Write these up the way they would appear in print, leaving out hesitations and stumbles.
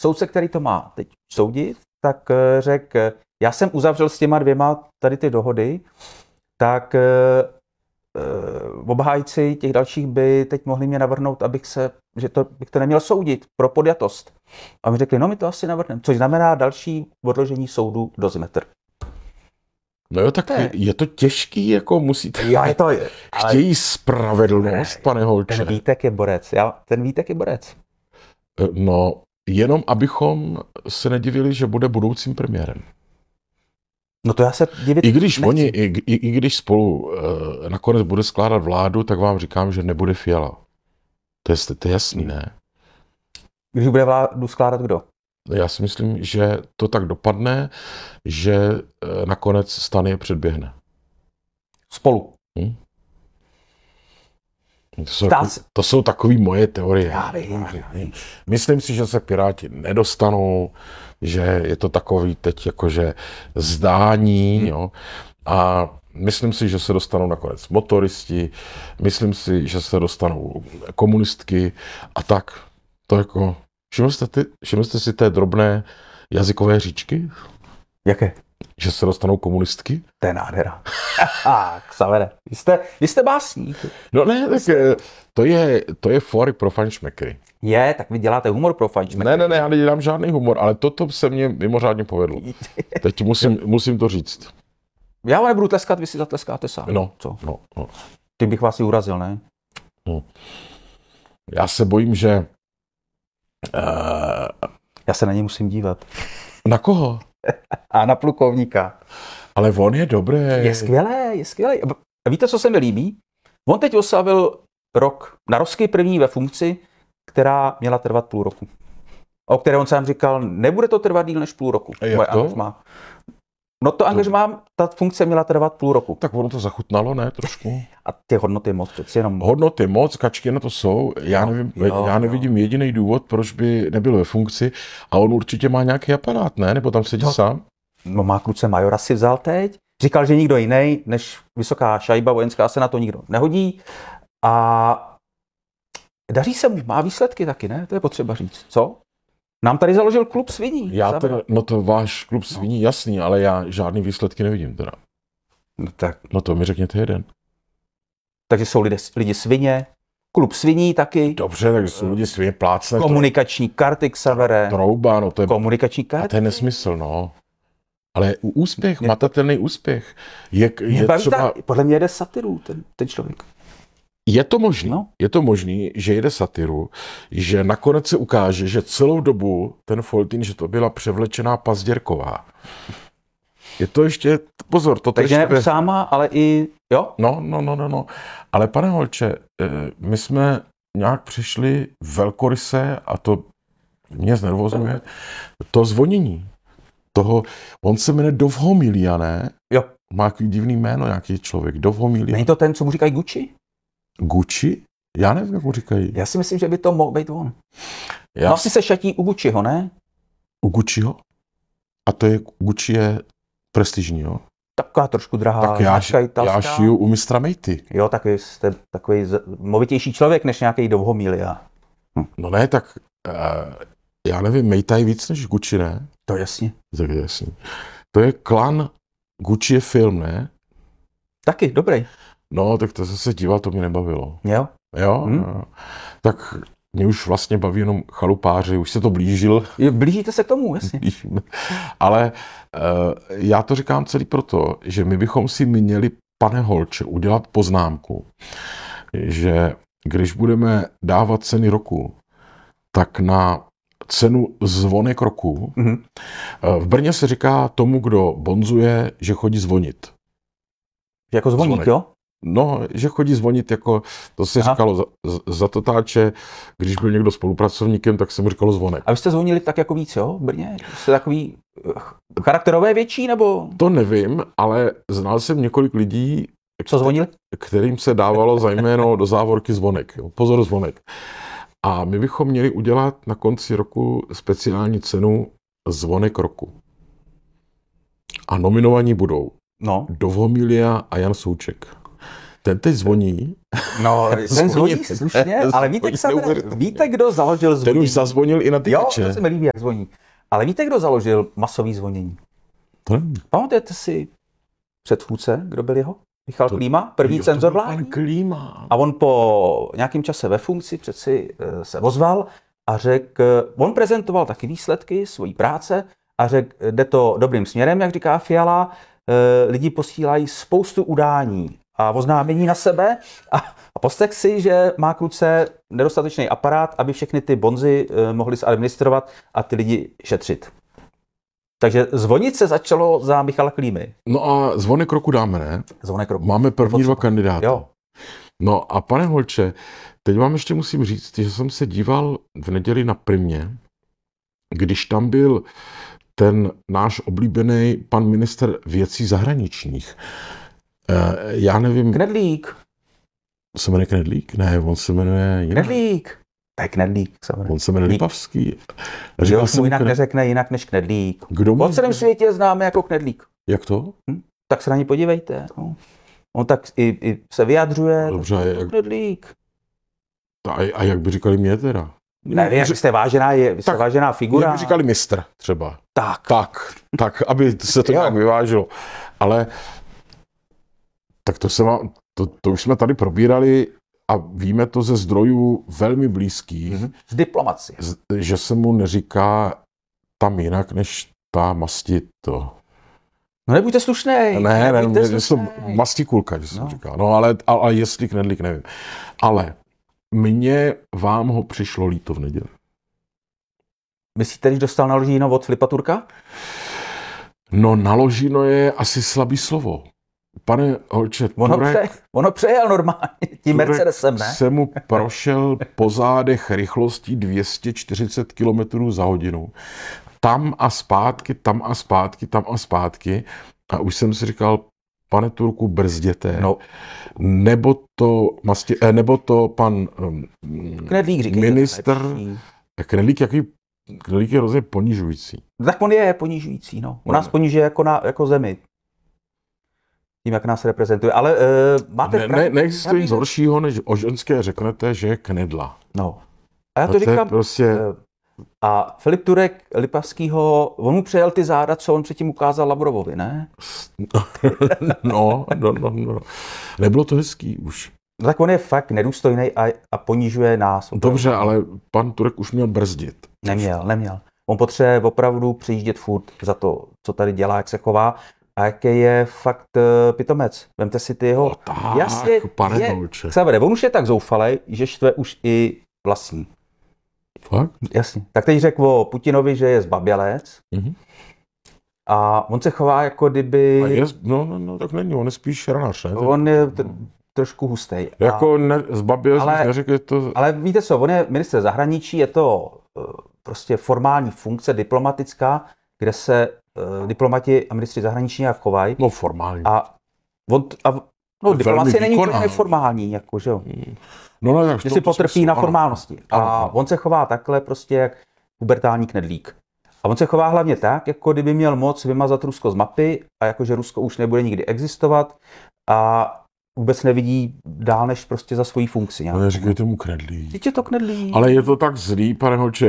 soudce, který to má teď soudit, tak řekl, já jsem uzavřel s těma dvěma tady ty dohody, tak obhájci těch dalších by teď mohli mě navrhnout, bych to neměl soudit pro podjatost. A mi řekli, no my to asi navrhneme, což znamená další odložení soudu do Zimetr. No jo, tak je to těžký, jako musíte... Jo, je to... Chtějí spravedlnost, pane Holče. Ten Vítek je borec, ten Vítek je borec. No, jenom abychom se nedivili, že bude budoucím premiérem. No to já se divit I když nechci. i když spolu nakonec bude skládat vládu, tak vám říkám, že nebude Fiala. To je jasný, ne? Když bude vládu skládat kdo? Já si myslím, že to tak dopadne, že nakonec STAN je předběhne. Spolu. To jsou takové moje teorie. Já vím. Myslím si, že se Piráti nedostanou, že je to takový teď jakože zdání, jo. A myslím si, že se dostanou nakonec motoristi, myslím si, že se dostanou komunistky a tak. To jako... Všimli jste si té drobné jazykové říčky? Jaké? Že se dostanou komunistky? To je nádhera. Xavere, vy jste básník. No ne, tak to je fóry pro fajnšmekry. Tak vy děláte humor pro fajnšmekry. Ne, já nedělám žádný humor, ale toto se mně mimořádně povedlo. Teď musím to říct. Já vám nebudu tleskat, vy si zatleskáte sám. No. Co? No. Ty bych vás i urazil, ne? No. Já se bojím, že... Já se na něj musím dívat. Na koho? A na plukovníka. Ale on je dobrý. Je skvělý. A víte, co se mi líbí? On teď oslavil rok, narovský první ve funkci, která měla trvat půl roku. O které on sám říkal, nebude to trvat díl než půl roku. A jak to? Angažmá. No to angažmá, ta funkce měla trvat půl roku. Tak ono to zachutnalo, ne? Trošku. A ty hodnoty moc, přeci jenom... Hodnoty moc, kačky na to jsou. Já nevidím jediný důvod, proč by nebyl ve funkci. A on určitě má nějaký aparát, ne? Nebo tam sedí sám? No má kluce majora si vzal teď. Říkal, že nikdo jiný než vysoká šajba vojenská se na to nikdo nehodí. A daří se mu, má výsledky taky, ne? To je potřeba říct. Co? Nám tady založil klub sviní. No to váš klub sviní, jasný, ale já žádný výsledky nevidím teda. No to mi řekněte jeden. Takže jsou lidi svině, klub sviní taky. Dobře, takže jsou lidi svině plácne. Komunikační karty, Xavere. Trouba, no to je... Komunikační karty. A to je nesmysl, no. Ale úspěch, matatelný úspěch. Je třeba... Podle mě jede satiru ten člověk. Je to možný, že jede satiru, že nakonec se ukáže, že celou dobu ten Foltín, že to byla převlečená Pazděrková. Je to ještě, pozor, to takže ne sáma, ale i, jo? No. Ale pane Holče, my jsme nějak přišli velkoryse, a to mě znervozňuje, to zvonění. On se jmenuje Dovhomilia, ne? Jo. Má takový divný jméno, nějaký člověk, Dovhomilia. Není to ten, co mu říkají Gucci? Gucci? Já nevím, jak mu říkají. Já si myslím, že by to mohl být on. No asi se šatí u Gucciho, ne? U Gucciho? A to je, Gucci je prestižní, jo? Taková trošku drahá. Tak já šiju u mistra Mejty. Jo, tak jste takový movitější člověk než nějaký Dovhomilia. No ne, tak já nevím, Mejta je víc než Gucci, ne? To jasně. Tak jasně. To je klan, Gucci je film, ne? Taky, dobrý. No, tak to se dívat, to mě nebavilo. Jo? Jo? Tak mě už vlastně baví jenom chalupáři, už se to blížil. Blížíte se k tomu, jasně. Ale já to říkám celý proto, že my bychom si měli, pane Holče, udělat poznámku, že když budeme dávat ceny roku, tak na cenu zvonek roku, v Brně se říká tomu, kdo bonzuje, že chodí zvonit. Jako zvoník, jo? No, že chodí zvonit, jako to se říkalo za totáče, když byl někdo spolupracovníkem, tak se mu říkalo zvonek. A vy jste zvonili tak jako víc, jo, v Brně? Jste takový charakterové větší, nebo? To nevím, ale znal jsem několik lidí, co zvonili? Kterým se dávalo za jméno do závorky zvonek. Pozor, zvonek. A my bychom měli udělat na konci roku speciální cenu zvonek roku. A nominovaní budou Dovhomilia a Jan Souček. Ten teď zvoní. No, ten zvoní slušně, ale víte, kdo založil zvonění? Ten už zazvonil i na tykače. Jo, to se mi líbí, jak zvoní. Ale víte, kdo založil masový zvonění? Pamatujete si předchůdce, kdo byl jeho? Michal Klíma, první cenzor vládní. Klíma. A on po nějakém čase ve funkci přeci se ozval a řekl, on prezentoval taky výsledky svojí práce a řekl, jde to dobrým směrem, jak říká Fiala, lidi posílají spoustu udání a oznámení na sebe a poslech si, že má k ruce nedostatečný aparát, aby všechny ty bonzy mohli zadministrovat a ty lidi šetřit. Takže zvonit se začalo za Michala Klímy. No a zvonek roku dáme, ne? Zvonek roku. Máme první 2 kandidáty. Jo. No a pane Holče, teď vám ještě musím říct, že jsem se díval v neděli na Primě, když tam byl ten náš oblíbený pan ministr věcí zahraničních. Já nevím... Knedlík. Se jmenuje Knedlík? Ne, on se jmenuje... Knedlík. To je Knedlík. On se jmenuje Lipavský. Říkal jsem mu jinak neřekne jinak než Knedlík. Kdo po celém světě známe jako Knedlík. Jak to? Tak se na ně podívejte. No. On tak i se vyjadřuje. Dobře, jak... Knedlík. A jak by říkali mě teda? Ne, vy jste vážená figura. Jak by říkali mistr třeba. Tak, aby se to nějak vyvážilo. Ale tak to už jsme tady probírali a víme to ze zdrojů velmi blízkých. Z diplomacie. Že se mu neříká tam jinak, než ta masti to. No nebuďte slušnej. Ne, to mastikulka, že jsem říkal. No ale jestli Knedlík, nevím. Ale vám ho přišlo líto v neděli. Myslíte, když dostal naložíno od Filipa Turka? No naložíno je asi slabý slovo. Pane Holče, ono přejel normálně tím Mercedesem, ne? Se mu prošel po zádech rychlostí 240 km za hodinu. Tam a zpátky, tam a zpátky, tam a zpátky. A už jsem si říkal, pane Turku, brzděte. No. Nebo to pan Knedlík, ministr. Knedlík je hrozně ponižující. Tak on je ponižující, no. On nás ponižuje jako zemi. Tím, jak nás reprezentuje. Ale máte neexistuje nic horšího, než o ženské řeknete, že je knedla. No. A já to říkám. Prostě... A Filip Turek Lipavskýho, on mu přejel ty záda, co on předtím ukázal Lavrovovi, ne? No. Nebylo to hezký už. No tak on je fakt nedůstojný a ponižuje nás. Dobře, ale pan Turek už měl brzdit. Neměl. On potřebuje opravdu přijíždět furt za to, co tady dělá, jak se chová. A jaký je fakt pitomec. Vemte si ty jeho... Jasně, pane Holče. On už je tak zoufalej, že štve už i vlastní. Fakt? Jasně. Tak teď řekl o Putinovi, že je zbabělec. Mm-hmm. A on se chová jako kdyby... No, tak není, on je spíš ranař, ne? On je trošku hustej. Jako zbabělec, neřekl to... Ale víte co, on je ministr zahraničí, je to prostě formální funkce diplomatická, kde se diplomati a ministři zahraničí nějak chovají. No formální. Diplomacie není úplně neformální, jako, že jo. No, tak že si potrpí na formálnosti. A on se chová takhle prostě jak pubertální Knedlík. A on se chová hlavně tak, jako kdyby měl moc vymazat Rusko z mapy a jakože Rusko už nebude nikdy existovat a vůbec nevidí dál než prostě za svoji funkci. No, neříkejte mu Knedlík. Teď je to Knedlík. Ale je to tak zlý, pane Holče.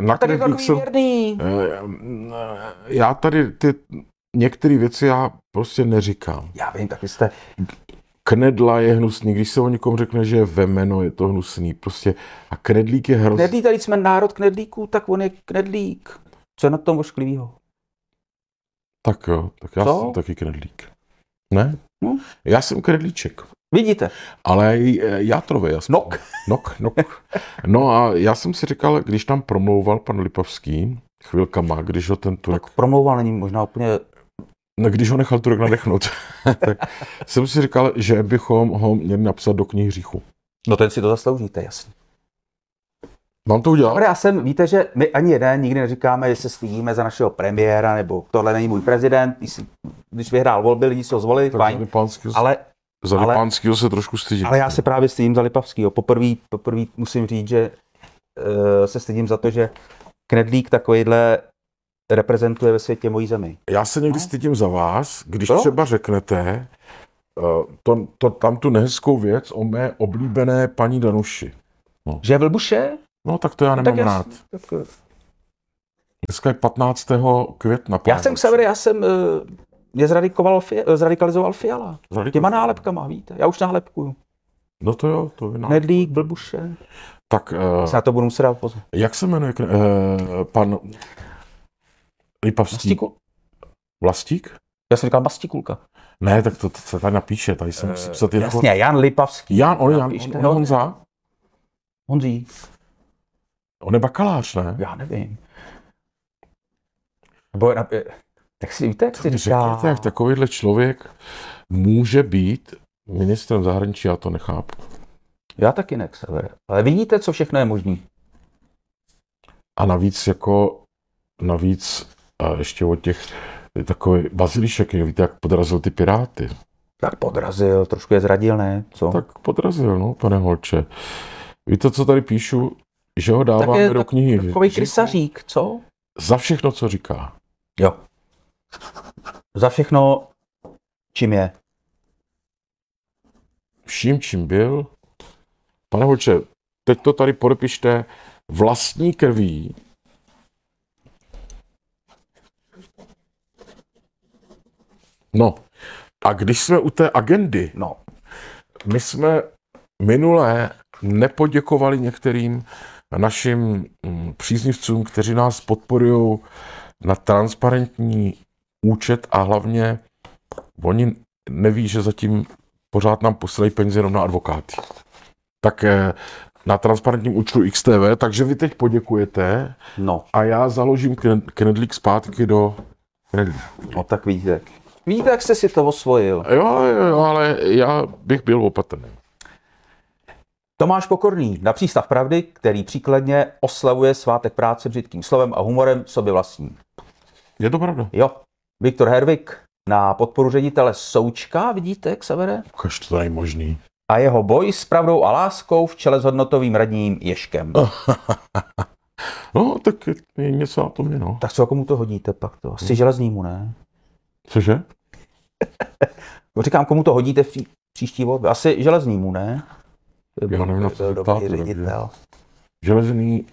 Já tady ty některé věci já prostě neříkám. Já vím, tak vy jste... Knedla je hnusný, když se o někom řekne, že je vemeno, je to hnusný. Prostě. A Knedlík je hrozný. Knedlík, tady jsme národ Knedlíků, tak on je Knedlík. Co je na tom ošklivýho? Tak jo, tak já jsem taky Knedlík. Ne? Já jsem Knedlíček. Vidíte. Ale játrově, jasně. Nok. No a já jsem si říkal, když tam promlouval pan Lipavský, chvilkama, když ho ten Turek... Tak promlouval, není možná úplně... No, když ho nechal Turek nadechnout, tak jsem si říkal, že bychom ho měli napsat do knihy hříchu. No ten si to zasloužíte, jasně. Mám to udělat? Víte, že my ani jeden nikdy neříkáme, že se stydíme za našeho premiéra, nebo tohle není můj prezident, když vyhrál volby, lidi se ho zvolili, fajn. Za Lipánskýho se trošku stydím. Ale já se právě stydím za Lipavskýho. Poprvé musím říct, že se stydím za to, že Knedlík takovejhle reprezentuje ve světě mojí zemi. Já se někdy stydím za vás, když třeba řeknete, tam tu nehezkou věc o mé oblíbené paní Danuši. No. Že je vlbuše? No tak to já nemám rád. Dneska je 15. května. Já jsem mě zradikalizoval Fiala. Těma nálepkama, víte. Já už nálepkuju. No to jo, to vy Knedlík, blbuše. Tak na to budu muset dát pozor. Jak se jmenuje pan Lipavský? Vlastík? Já jsem říkal Mastikulka. Ne, tak to se tady napíše, tady jsem musí psat jasně, Jan Lipavský. On Honza? Honzí. On je bakalář, ne? Já nevím. Tak si víte, jak si říká... Řekněte, jak takovýhle člověk může být ministrem zahraničí, já to nechápu. Já taky ne, Xavere. Ale vidíte, co všechno je možný. A navíc ještě od těch takový Bazilišek, víte, jak podrazil ty Piráty. Tak podrazil, trošku je zradil, ne? Co? Tak podrazil, no, pane Holče. Víte, co tady píšu? Že ho dáváme do knihy. Takový krysařík, co? Za všechno, co říká. Jo. Za všechno, čím je. Vším, čím byl. Pane Holče, teď to tady podepište vlastní krví. No, a když jsme u té agendy, my jsme minule nepoděkovali některým našim příznivcům, kteří nás podporují na transparentní účet a hlavně oni neví, že zatím pořád nám posílají peníze jenom na advokáty. Tak na transparentním účtu XTV, takže vy teď poděkujete a já založím knedlík zpátky do knedlíku. No tak víte. Víte, jak jste si to osvojil. Jo, ale já bych byl opatrný. Tomáš Pokorný na Přístav pravdy, který příkladně oslavuje svátek práce břitkým slovem a humorem sobě vlastní. Je to pravda. Jo. Viktor Hervik na podporu ředitele Součka, vidíte, Xavere? Ukaž, to není možný. A jeho boj s pravdou a láskou v čele s hodnotovým radním Ježkem. No, tak je něco na tom, no. Tak co, komu to hodíte pak to? Asi Železnímu, ne? Cože? Říkám, komu to hodíte v příští volbě? Asi Železnímu, ne? Já nevím, na co dobrý ředitel. Železný...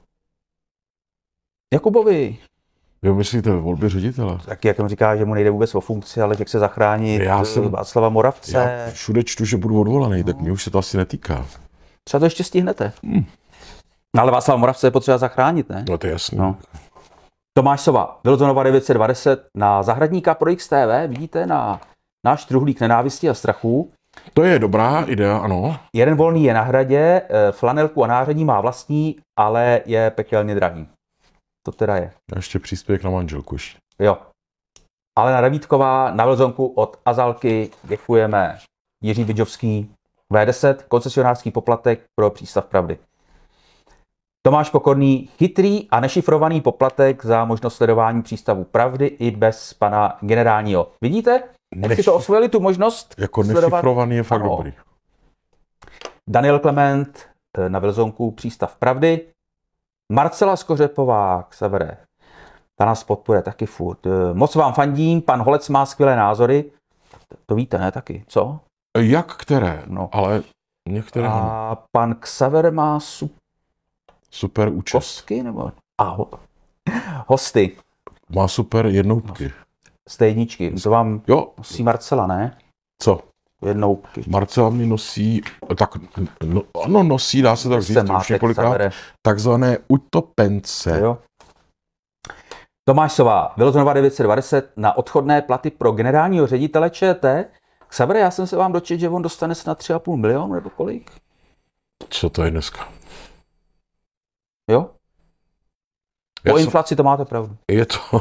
Jakubovi. Jo, myslíte ve volbě ředitele? Tak jak on říká, že mu nejde vůbec o funkci, ale že chce zachránit Václava Moravce. Já všude čtu, že budu odvolaný, tak mě už se to asi netýká. Třeba to ještě stihnete. No, ale Václava Moravce je potřeba zachránit, ne? No to je jasný. No. Tomáš Sova, Wilsonova 920 na Zahradníka pro XTV, vidíte, na náš truhlík nenávisti a strachu. To je dobrá idea, ano. Jeden volný je na Hradě, flanelku a nářadí má vlastní, ale je pekelně drahý. To teda je. A ještě příspěvek na manželku. Jo. Alena Davítková na Wilsonku od Azalky děkujeme. Jiří Vidžovský V10, koncesionářský poplatek pro Přístav pravdy. Tomáš Pokorný, chytrý a nešifrovaný poplatek za možnost sledování přístavu pravdy i bez pana generálního. Vidíte, jak si to osvojili tu možnost jako nešifrovaný je fakt dobrý. Daniel Klement na Wilsonku Přístav pravdy. Marcela Skořepová, Xavere, ta nás podporuje taky furt. Moc vám fandím, pan Holec má skvělé názory. To víte, ne, taky, co? Jak které? No. Ale některé. A pan Xaver má super účest. Kostky, nebo? Hosty. Má super jednoutky. Z jedničky. To vám nosí Marcela, ne? Co? Jednoutky. Marcela mě nosí, tak ano, nosí, dá se tak říct, už několikrát, takzvané utopence. Jo. Tomáš Sova, Wilsonova 920 na odchodné platy pro generálního ředitele ČT. Xavere, já jsem se vám dočetl, že on dostane snad 3,5 milionu, nebo kolik? Co to je dneska? Jo? Po inflaci to máte pravdu. Je to.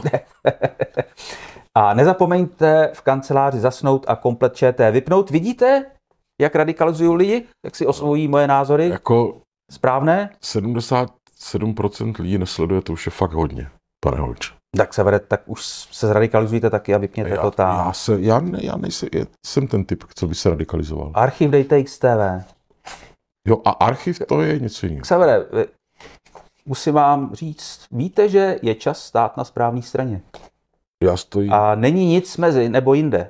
A nezapomeňte v kanceláři zasnout a komplet ČT vypnout. Vidíte, jak radikalizují lidi? Jak si osvojí moje názory? Jako správné? 77% lidí nesleduje, to už je fakt hodně, pane Holče. Tak tak už se zradikalizujte taky a vypněte to tam. Já jsem ten typ, co by se radikalizoval. Archiv dejte XTV. Jo, a archiv to je něco jiného. Xavere, musím vám říct, víte, že je čas stát na správné straně. Já stojím. A není nic mezi nebo jinde.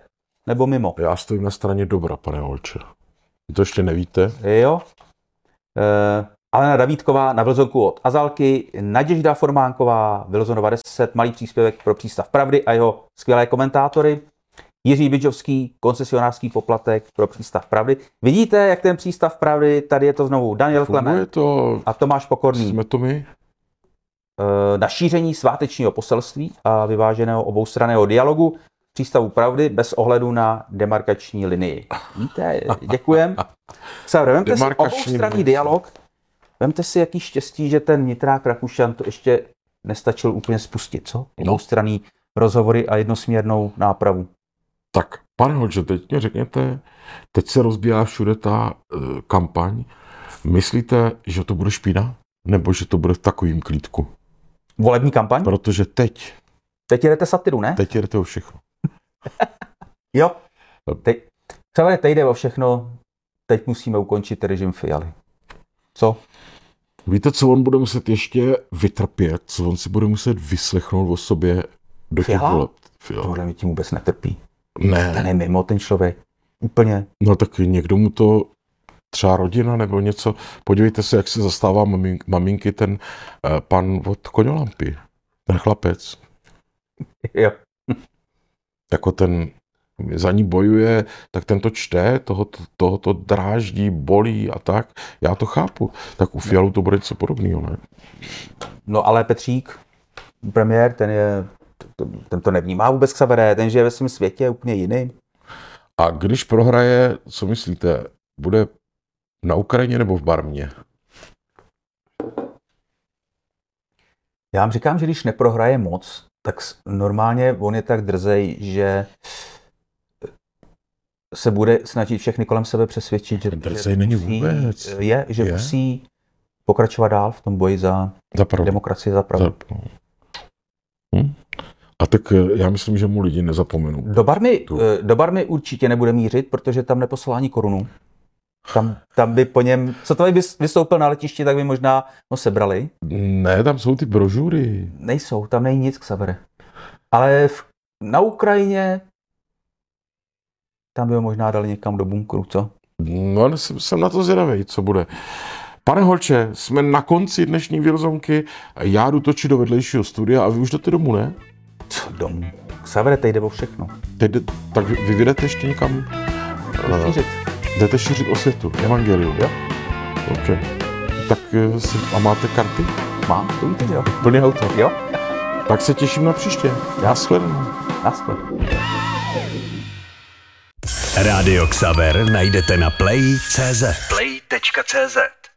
nebo mimo? Já stojím na straně dobra, pane Holče. Vy to ještě nevíte? Jo. Alena Davídková na vlzonku od Azalky, Naděžda Formánková, Vilzonova 10, malý příspěvek pro Přístav pravdy a jeho skvělé komentátory. Jiří Bidžovský, koncesionářský poplatek pro Přístav pravdy. Vidíte, jak ten Přístav pravdy, tady je to znovu Daniel Klement to... a Tomáš Pokorný. Jsme to my? Na šíření svátečního poselství a vyváženého oboustranného dialogu Přístavu pravdy bez ohledu na demarkační linii. Víte, děkujem. Vemte si oboustranný dialog. Vemte si, jaký štěstí, že ten Nitrák Rakušan to ještě nestačil úplně spustit, co? Oboustranný rozhovory a jednosměrnou nápravu. Tak, pane Holče, teď mě řekněte, teď se rozbíhá všude ta kampaň. Myslíte, že to bude špína? Nebo že to bude v takovým klídku? Volební kampaň? Protože teď. Teď jedete satiru, ne? Teď jedete o všechno. Jo. Teď jde o všechno. Teď musíme ukončit režim Fialy. Co? Víte, co on bude muset ještě vytrpět? Co on si bude muset vyslechnout o sobě do těch voleb? Tohle mi tím vůbec netrpí. Ne. Ten je mimo, ten člověk. Úplně. No tak někdo mu to, třeba rodina nebo něco. Podívejte se, jak se zastává maminky ten pan od Koňolampy. Ten chlapec. Jo. Jako ten za ní bojuje, tak ten to čte, toho dráždí, bolí a tak. Já to chápu. Tak u Fialu to bude něco podobného, ne? No ale Petřík, premiér, ten to nevnímá vůbec Xavere, ten žije ve svém světě úplně jiný. A když prohraje, co myslíte, bude na Ukrajině nebo v Barmě? Já vám říkám, že když neprohraje moc, tak normálně on je tak drzej, že se bude snažit všechny kolem sebe přesvědčit, že není vůbec. Že musí pokračovat dál v tom boji za demokracii, za pravdu. A tak já myslím, že mu lidi nezapomenou. Do Barmy určitě nebude mířit, protože tam neposlal ani korunu. Tam by po něm, co to by vystoupil na letišti, tak by možná ho sebrali. Ne, tam jsou ty brožury. Nejsou, tam není nic, Xavere. Ale na Ukrajině tam by ho možná dali někam do bunkru, co? No, jsem na to zvědavý, co bude. Pane Holče, jsme na konci dnešní Vilzonky. Já jdu točit do vedlejšího studia a vy už jdete domů, ne? Co domů? Xavere, teď jde o všechno. Tak vy jdete ještě někam? Jdete šířit osvětu, evangelium. Jo. OK. Tak a máte karty? Mám, to víte, že jo. Plný auto. Jo. Tak se těším na příště. Naschledanou. Rádio Xaver najdete na play.cz.